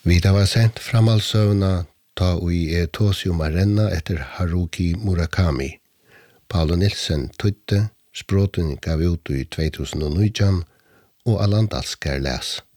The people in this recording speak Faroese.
Vi da var sendt framhaldsøvna ta ui tåsi renna etter Haruki Murakami. Paulo Nilsen tøytte, språten gav ut i 2019, og Alan Dalsker les.